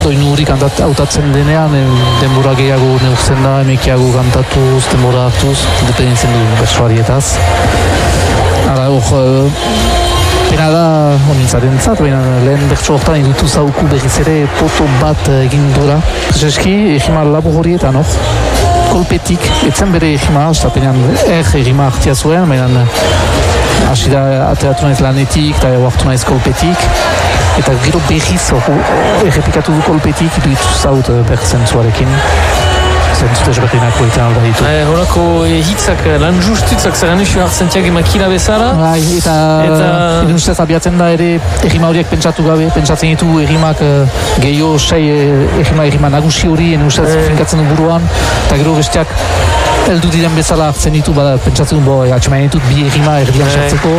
Doinu hori hautatzen denean, denbora gehiago neurtzen da, emekiago kantatuz, denbora hartuz, dependentzen du bertsoarietaz. Hala, pena da honintzaren zat, baina lehen bertso hortan indutu zauku berriz ere poto bat egin dura. Prezeski, egima labur horietan, kolpetik, etzen bere egima, estapenean egima hartia zuen, baina hasi da ateratu naiz lanetik, eta hartu naiz kolpetik. Eta gero berriz errepikatu du kolpetik, duitu zaut bertzentzuarekin. Zentzut ezberdinako eta alda ditu. Horako hitzak, lan justutzak zerren usio hartzentiak emakila bezala. Eta edun ustez abiatzen da ere errima horiek pentsatu gabe, pentsatzen ditu errimak gehiago sei errima nagusi hori, edun ustez finkatzen du buruan, eta gero besteak heldu diren bezala hartzen ditu, pentsatzen du, atxemain ditut bi errima erdian sartzeko.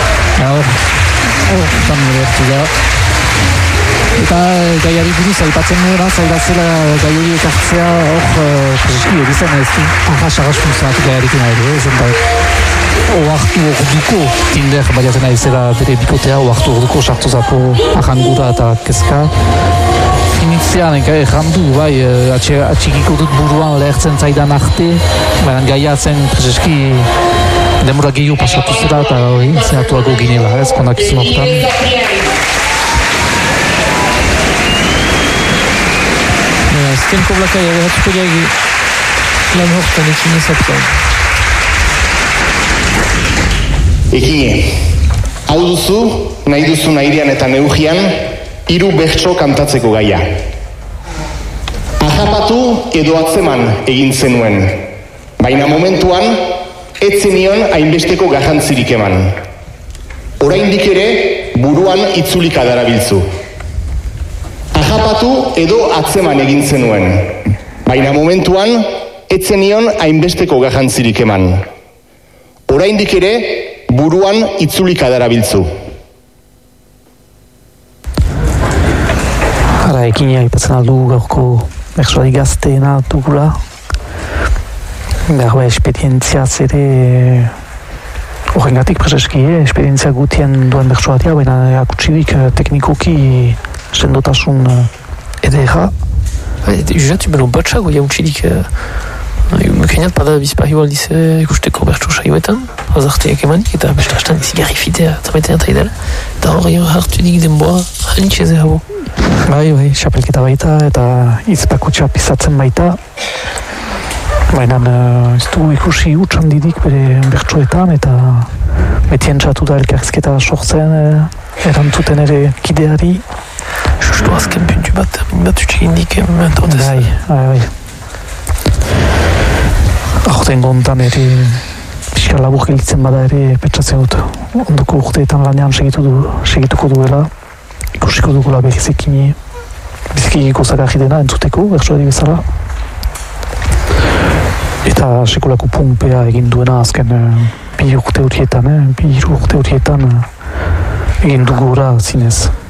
Hortan bertu da. Eta gaiari buruz aipatzen nuena, zaila zela gai horiek hartzea, prezeski edizan ez du arras funtzionatu gaiarekin ere, zenbat oartu orduko Tinder baiatzen aizela bere bikotea, oartu orduko sartu zapo ahangura eta kezka. Finitzean, errandu, atxikiko dut buruan lehertzen zaidan arte, baina gaia zen prezeski denbora gehiago pasatu zera eta zinatuago ginela, ez kondakizun hortan. Stenko Blakai ageratuko diagi lan hortan ekin ezapzan. Ekine, hau duzu, nahi duzu nahirean eta neugian, 3 bertso kantatzeko gaia. Ahapatu edo atzeman egin zenuen, baina momentuan, etzenion hainbesteko garrantzirik eman. Oraindik ere, buruan itzulika darabiltzu. Ahapatu edo atzeman egin zenuen, baina momentuan, etzenion hainbesteko garrantzirik eman. Oraindik ere, buruan itzulika darabiltzu. Hala, ekina aipatzen aldu gaurko bertsoari gazteena dugula. Gaur esperientziaz ere horrengatik prezeski, esperientzia gutien duen bertsoatia, baina akutsirik teknikoki sendotasun edera. Juzatu beno batxago jautxirik mekainat bada bizpahi baldiz ikusteko bertso saioetan, azarteak emanik eta beste hastan izigarri fitea zamaiten eta idela. Eta hori hartu dik denboa hanitxeze habo. Bai, xapelketa baita eta izpakutxa pizatzen baita. Baina ez du ikusi utxan didik bere bertsoetan eta betien txatu da elkarrizketa sortzen erantzuten ere kideari. Justu azken puntu bat utxegin dik mentordez. Bai. Aurten gontan ere pixka labur gelitzen bada ere petsatzen dut. Ondoko urteetan lanean segituko duela. Ikusiko dugula berrizekini. Biziki gozagarri dena entzuteko, bertsoari bezala. Eta sekulako pumpea egin duena azken 2 urte horietan egin dugura zinez.